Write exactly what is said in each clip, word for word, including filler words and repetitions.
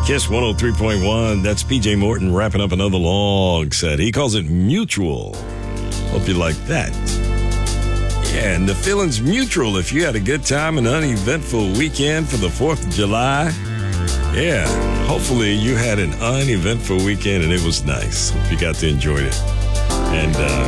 Kiss one oh three point one. That's P J Morton wrapping up another long set. He calls it mutual. Hope you like that. Yeah, and the feeling's mutual if you had a good time, an uneventful weekend for the fourth of July. Yeah, hopefully you had an uneventful weekend and it was nice. Hope you got to enjoy it. And uh,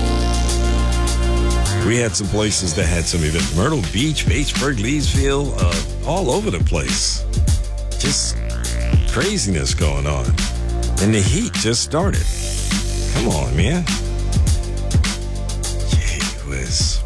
we had some places that had some events. Myrtle Beach, Batesburg, Leesville, uh, all over the place. Just craziness going on. And the heat just started. Come on, man. Gee whiz.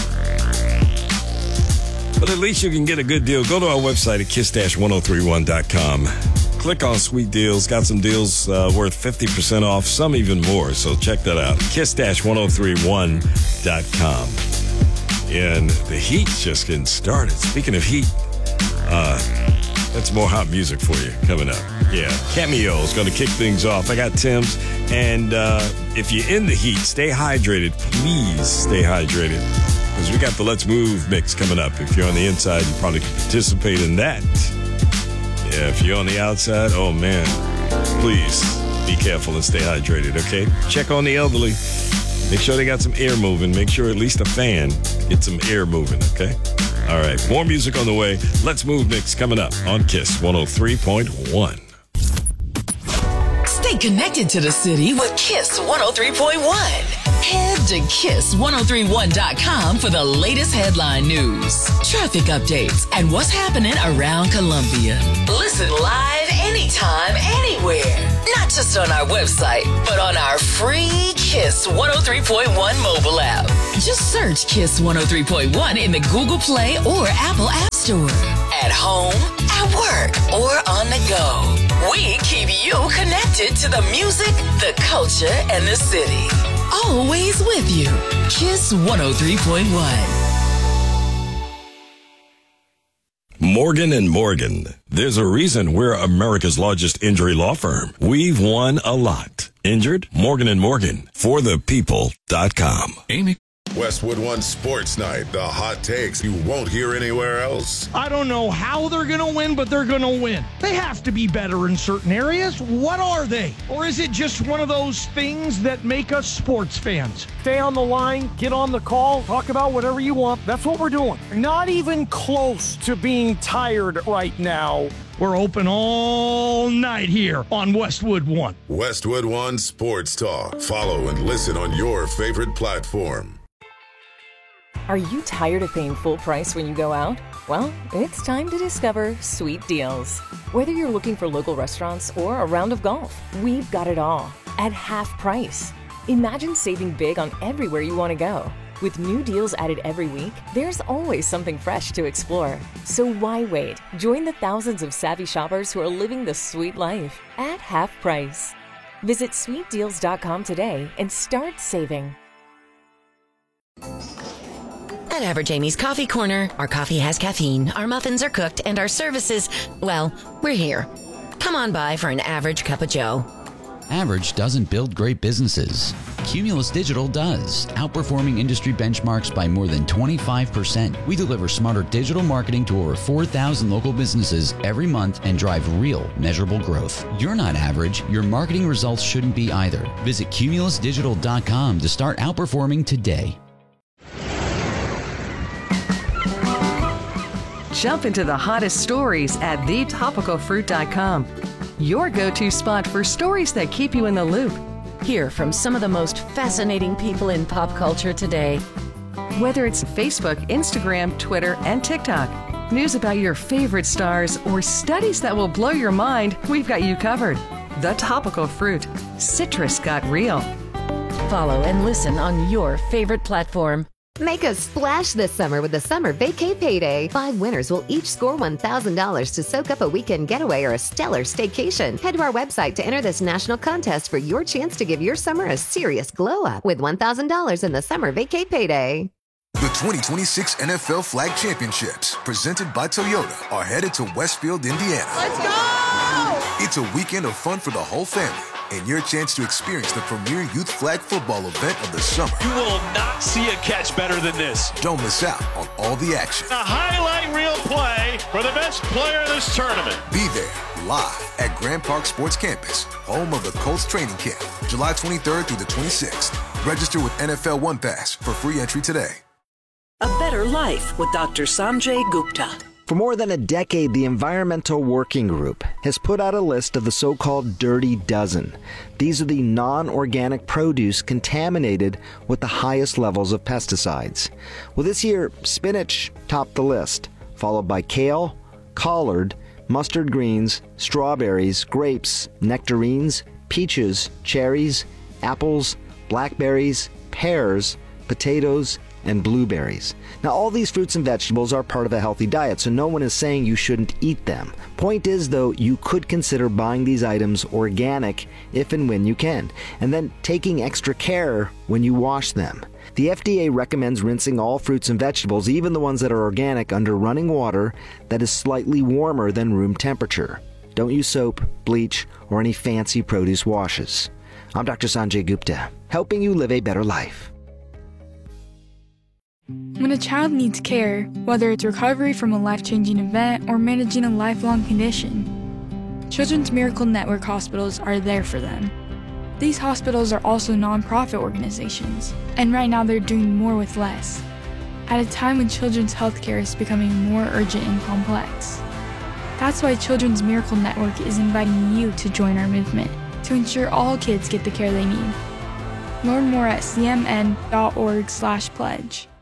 But at least you can get a good deal. Go to our website at kiss dash one oh three one dot com. Click on Sweet Deals. Got some deals uh, worth fifty percent off, some even more. So check that out. kiss dash one oh three one dot com. And the heat's just getting started. Speaking of heat, uh, that's more hot music for you coming up. Yeah, Cameo is going to kick things off. I got Tim's. And uh, if you're in the heat, stay hydrated. Please stay hydrated. Because we got the Let's Move mix coming up. If you're on the inside, you probably can participate in that. Yeah, if you're on the outside, oh man, please be careful and stay hydrated, okay? Check on the elderly. Make sure they got some air moving. Make sure at least a fan gets some air moving, okay? All right, more music on the way. Let's Move mix coming up on Kiss one oh three point one. Stay connected to the city with Kiss one oh three point one. Head to kiss one oh three one dot com for the latest headline news, traffic updates, and what's happening around Columbia. Listen live anytime, anywhere. Not just on our website, but on our free Kiss one oh three point one mobile app. Just search Kiss one oh three point one in the Google Play or Apple App Store. At home, at work, or on the go. We keep you connected to the music, the culture, and the city. Always with you. Kiss one oh three point one. Morgan and Morgan. There's a reason we're America's largest injury law firm. We've won a lot. Injured? Morgan and Morgan. For the people dot com. Amy. Westwood One Sports Night, the hot takes you won't hear anywhere else. I don't know how they're going to win, but they're going to win. They have to be better in certain areas. What are they? Or is it just one of those things that make us sports fans? Stay on the line, get on the call, talk about whatever you want. That's what we're doing. Not even close to being tired right now. We're open all night here on Westwood One. Westwood One Sports Talk. Follow and listen on your favorite platform. Are you tired of paying full price when you go out? Well, it's time to discover Sweet Deals. Whether you're looking for local restaurants or a round of golf, we've got it all at half price. Imagine saving big on everywhere you want to go. With new deals added every week, there's always something fresh to explore. So why wait? Join the thousands of savvy shoppers who are living the sweet life at half price. Visit sweet deals dot com today and start saving. At Average Amy's Coffee Corner, our coffee has caffeine, our muffins are cooked, and our services, well, we're here. Come on by for an average cup of joe. Average doesn't build great businesses. Cumulus Digital does, outperforming industry benchmarks by more than twenty-five percent. We deliver smarter digital marketing to over four thousand local businesses every month and drive real, measurable growth. You're not average. Your marketing results shouldn't be either. Visit cumulus digital dot com to start outperforming today. Jump into the hottest stories at the topical fruit dot com. Your go-to spot for stories that keep you in the loop. Hear from some of the most fascinating people in pop culture today. Whether it's Facebook, Instagram, Twitter, and TikTok, news about your favorite stars, or studies that will blow your mind, we've got you covered. The Topical Fruit. Citrus got real. Follow and listen on your favorite platform. Make a splash this summer with the Summer Vacay Payday. Five winners will each score one thousand dollars to soak up a weekend getaway or a stellar staycation. Head to our website to enter this national contest for your chance to give your summer a serious glow up with one thousand dollars in the Summer Vacay Payday. The twenty twenty-six N F L Flag Championships, presented by Toyota, are headed to Westfield, Indiana. Let's go! It's a weekend of fun for the whole family, and your chance to experience the premier youth flag football event of the summer. You will not see a catch better than this. Don't miss out on all the action. A highlight reel play for the best player of this tournament. Be there live at Grand Park Sports Campus, home of the Colts training camp, July twenty-third through the twenty-sixth. Register with N F L One Pass for free entry today. A better life with Doctor Sanjay Gupta. For more than a decade, the Environmental Working Group has put out a list of the so-called Dirty Dozen. These are the non-organic produce contaminated with the highest levels of pesticides. Well, this year, spinach topped the list, followed by kale, collard, mustard greens, strawberries, grapes, nectarines, peaches, cherries, apples, blackberries, pears, potatoes, and blueberries. Now, all these fruits and vegetables are part of a healthy diet, so no one is saying you shouldn't eat them. Point is, though, you could consider buying these items organic if and when you can, and then taking extra care when you wash them. The F D A recommends rinsing all fruits and vegetables, even the ones that are organic, under running water that is slightly warmer than room temperature. Don't use soap, bleach, or any fancy produce washes. I'm Doctor Sanjay Gupta, helping you live a better life. When a child needs care, whether it's recovery from a life-changing event or managing a lifelong condition, Children's Miracle Network hospitals are there for them. These hospitals are also nonprofit organizations, and right now they're doing more with less, at a time when children's healthcare is becoming more urgent and complex. That's why Children's Miracle Network is inviting you to join our movement to ensure all kids get the care they need. Learn more at c m n dot org slash pledge.